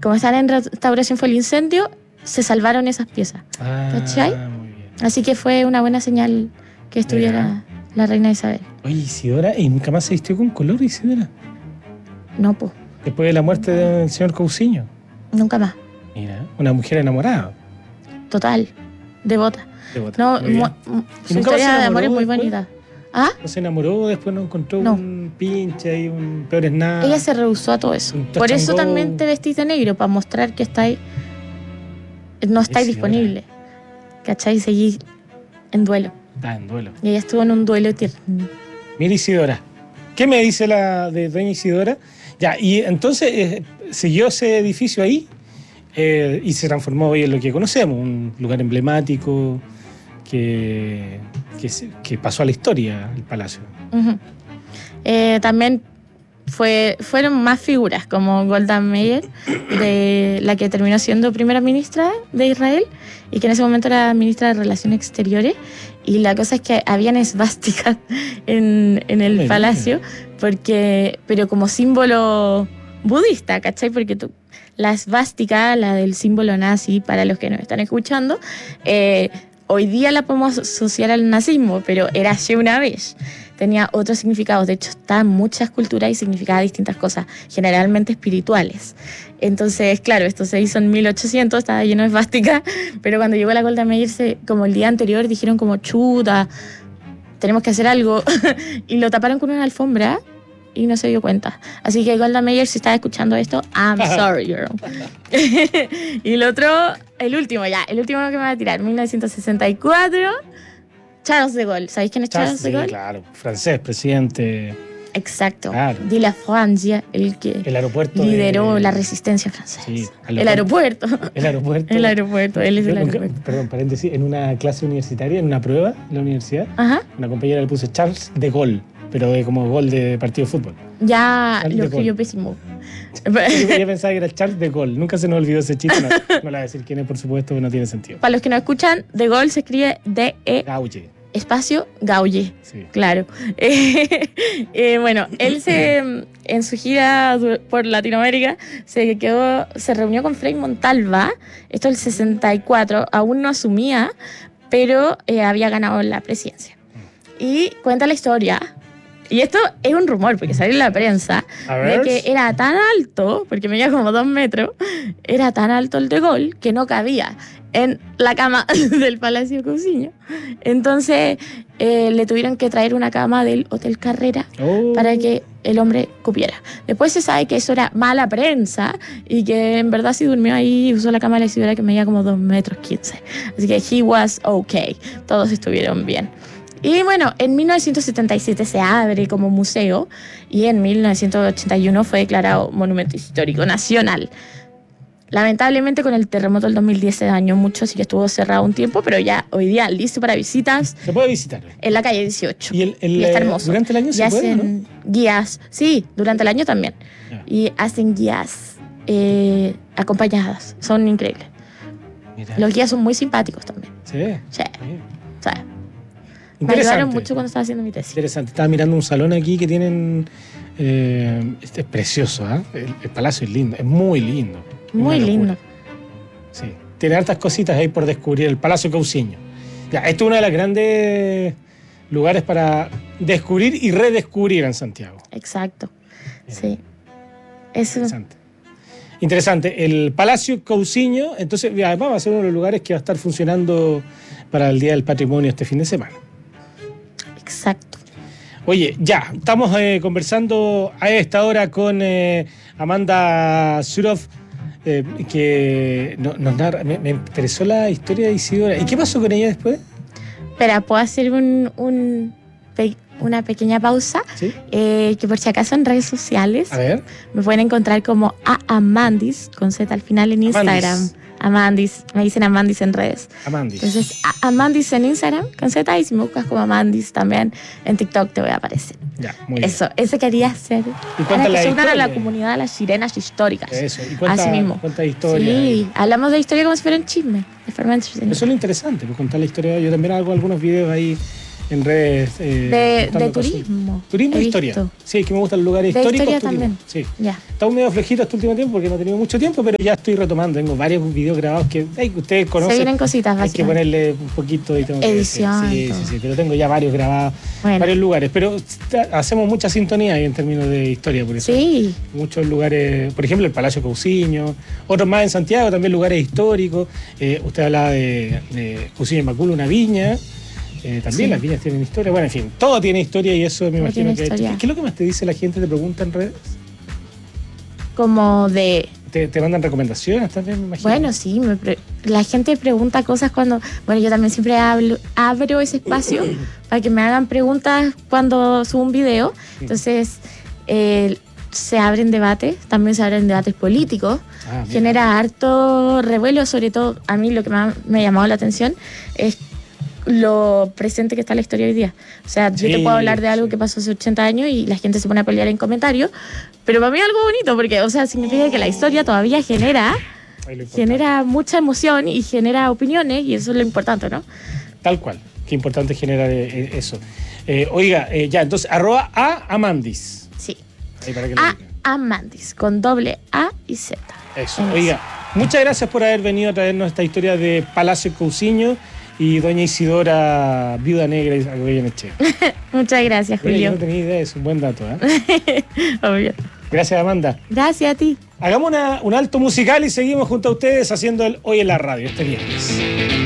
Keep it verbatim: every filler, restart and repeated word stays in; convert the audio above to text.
como estaban en restauración fue el incendio, se salvaron esas piezas. Ah, ¿Cachai? muy bien. Así que fue una buena señal que estuviera Mira. la reina Isabel. Oye, Isidora, ¿y nunca más se vistió con color, Isidora? No, pues, Después de la muerte del señor Cousiño. nunca más. Mira, una mujer enamorada. Total, devota. Devota. No, Muy bien. mu- mu- ¿Y su nunca más se historia de amor enamoró es muy después? bonita. ¿Ah? ¿No se enamoró? Después no encontró No. un pinche y un peor es nada. Ella se rehusó a todo eso. Un Por touch eso and go. también te vestís de negro, para mostrar que estáis, no estáis Sí, disponible. ¿Cachai? Seguís en duelo. Está en duelo. Y ella estuvo en un duelo eterno. Mira, Isidora, ¿qué me dice la de doña Isidora? Ya, y entonces eh, siguió ese edificio ahí eh, y se transformó hoy en lo que conocemos, un lugar emblemático que, que, se- que pasó a la historia, el palacio. Ujú. Eh, también fue, fueron más figuras como Golda Meir, de la que terminó siendo primera ministra de Israel y que en ese momento era ministra de Relaciones Exteriores. Y la cosa es que habían esvásticas en, en el Mira. palacio, porque, pero como símbolo budista, ¿cachai? Porque tú, la esvástica, la del símbolo nazi, para los que nos están escuchando, eh, hoy día la podemos asociar al nazismo, pero era hace una vez. Tenía otros significados. De hecho, está en muchas culturas y significaba distintas cosas, generalmente espirituales. Entonces, claro, esto se hizo en mil ochocientos, estaba lleno de esvástica, pero cuando llegó la Golda Meir, se, como el día anterior, dijeron como, chuta, tenemos que hacer algo, y lo taparon con una alfombra y no se dio cuenta. Así que Golda Meir, si estás escuchando esto, I'm sorry, girl. Y el otro, el último ya, el último que me va a tirar, mil novecientos sesenta y cuatro, Charles de Gaulle. ¿Sabéis quién es Charles, Charles, de sí, Gaulle? claro, francés, presidente, Exacto. Claro. De la Francia, el que el aeropuerto. lideró de- la resistencia francesa. Sí, el aeropuerto. El aeropuerto. El aeropuerto, él es Yo el nunca- aeropuerto. Perdón, paréntesis, en una clase universitaria, en una prueba en la universidad, Ajá. una compañera le puso Charles de Gaulle, pero de como gol de partido de fútbol. Ya Charles lo de Gaulle. escribió pésimo. Yo pensaba que era Charles de Gaulle. Nunca se nos olvidó ese chiste. No, no le voy a decir quién es, por supuesto, que no tiene sentido. Para los que no escuchan, de Gaulle se escribe D-E Gaulle. espacio Gaulle. Sí. Claro. Eh, eh, bueno, él se en su gira du- por Latinoamérica se quedó, se reunió con Frei Montalva, esto el sesenta y cuatro, aún no asumía, pero eh, había ganado la presidencia. Y cuenta la historia, y esto es un rumor, porque salió en la prensa, A de ver. que era tan alto, porque medía como dos metros, era tan alto el de Gaulle que no cabía en la cama del Palacio Cousiño. Entonces eh, le tuvieron que traer una cama del Hotel Carrera Oh. para que el hombre cupiera. Después se sabe que eso era mala prensa y que en verdad sí durmió ahí y usó la cama de la Isidora que medía como dos metros quince. Así que he was okay. Todos estuvieron bien. Y bueno, en mil novecientos setenta y siete se abre como museo y en mil novecientos ochenta y uno fue declarado Monumento Histórico Nacional. Lamentablemente con el terremoto del dos mil diez se dañó mucho, así que estuvo cerrado un tiempo, pero ya hoy día listo para visitas Se puede visitar. en la calle dieciocho. ¿Y, el, el, Y está eh, hermoso. durante el año Y se puede, hacen ¿no? guías, sí, durante el año también. Ya. Y hacen guías eh, acompañadas, son increíbles. Mira. Los guías son muy simpáticos también. Sí. Sí, Bien. o sea, me Interesante. ayudaron mucho cuando estaba haciendo mi tesis. Interesante. Estaba mirando un salón aquí que tienen. Eh, este es precioso, ¿ah? El, el palacio es lindo, es muy lindo. Muy Una locura. lindo. Sí. Tiene hartas cositas ahí por descubrir. El Palacio Cousiño. Ya, esto es uno de los grandes lugares para descubrir y redescubrir en Santiago. Exacto. Sí. Eso. Interesante. Interesante. El Palacio Cousiño, entonces, ya, vamos a ser uno de los lugares que va a estar funcionando para el Día del Patrimonio este fin de semana. Exacto. Oye, ya, estamos eh, conversando a esta hora con eh, Amanda Surov, eh, que no- nos narra, me, me interesó la historia de Isidora. ¿Y qué pasó con ella después? Espera, ¿puedo hacer un, un pe- una pequeña pausa? ¿Sí? Eh, que por si acaso en redes sociales A ver. me pueden encontrar como a Amandis, con Z al final en Instagram. Amandis. Amandis, me dicen Amandis en redes. Amandis. Entonces, a Amandis en Instagram, con Z, y si me buscas como Amandis también en TikTok te voy a aparecer. Ya, muy bien. Eso, eso quería hacer. Y Para cuenta que la se unan a la historia. comunidad de las sirenas históricas. Eso, y cuenta, Así mismo. cuenta historia. Sí, hablamos de historia como si fuera un chisme, de forma entretenida. Eso es lo interesante, pues contar la historia. Yo también hago algunos videos ahí en redes. Eh, de, de turismo. Turismo e historia. Sí, que me gustan los lugares de históricos. Historia también. Sí. Ya. Estamos medio flejitos este último tiempo porque no he tenido mucho tiempo, pero ya estoy retomando. Tengo varios videos grabados que, hey, que ustedes conocen. Se vienen cositas, hay que ponerle un poquito y tengo que edición. Sí, sí, sí, pero tengo ya varios grabados, bueno. varios lugares. Pero hacemos mucha sintonía ahí en términos de historia, por eso. Sí. Muchos lugares, por ejemplo, el Palacio Cousiño, otros más en Santiago, también lugares históricos. Eh, usted hablaba de, de Cousiño y Macul, una viña. Eh, también sí. Las viñas tienen historia. Bueno, en fin, todo tiene historia y eso me todo imagino que... ¿Qué, ¿Qué es lo que más te dice la gente? ¿Te pregunta en redes? Como de... ¿Te, te mandan recomendaciones también, me imagino? Bueno, sí. Me pre... La gente pregunta cosas cuando... Bueno, yo también siempre hablo, abro ese espacio para que me hagan preguntas cuando subo un video. Entonces, eh, se abren debates. También se abren debates políticos. Ah, genera harto revuelo. Sobre todo, a mí lo que más me ha llamado la atención es lo presente que está la historia hoy día. O sea, sí, yo te puedo hablar de algo sí. que pasó hace ochenta años y la gente se pone a pelear en comentarios, pero para mí es algo bonito porque, o sea, significa que la historia todavía genera genera mucha emoción y genera opiniones y eso es lo importante, ¿no? Tal cual, qué importante generar eh, eso. Eh, oiga, eh, ya, entonces, arroba a Amandis. Sí. Ahí para que a Amandis, con doble A y Z. Eso, oiga, eso. Muchas gracias por haber venido a traernos esta historia de Palacio Cousiño y doña Isidora, viuda negra y Goyenechea. Muchas gracias, Julio. Yo no tenía idea, es un buen dato, ¿eh? Obvio. Gracias, Amanda. Gracias a ti. Hagamos una, un alto musical y seguimos junto a ustedes haciendo el Hoy en la Radio este viernes.